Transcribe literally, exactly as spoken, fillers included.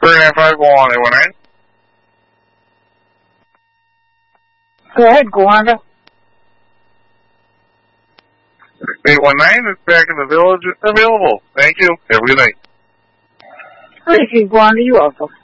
three nine five, go on, eight one nine. Go ahead, Gwanda. eight one nine is back in the village available. Thank you. Have a good night. Thank you, Gwanda. You're welcome.